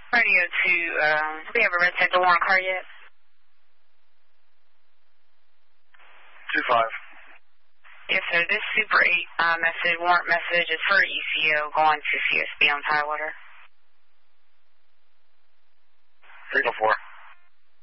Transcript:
Radio 2, do we have a red tag to warrant car yet? 2-5. Yes, sir. This Super 8 warrant message is for ECO going to CSB on Tidewater. 304.